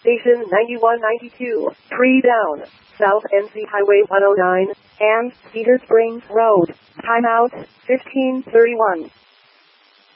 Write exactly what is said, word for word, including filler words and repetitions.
Station ninety-one ninety-two, three down, South N C Highway one oh nine, and Cedar Springs Road. Timeout, fifteen thirty-one.